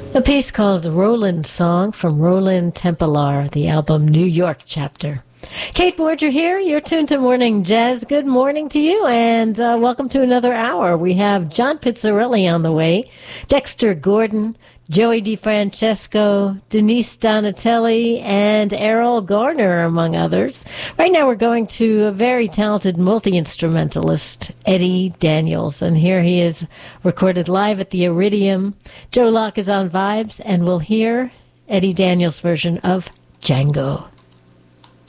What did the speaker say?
A piece called Roland Song from Roland Tempelar, the album New York Chapter. Kate Borger here. You're tuned to Morning Jazz. Good morning to you, and welcome to another hour. We have John Pizzarelli on the way, Dexter Gordon, Joey DeFrancesco, Denise Donatelli, and Errol Garner, among others. Right now we're going to a very talented multi-instrumentalist, Eddie Daniels, and here he is recorded live at the Iridium. Joe Locke is on vibes, and we'll hear Eddie Daniels' version of Django.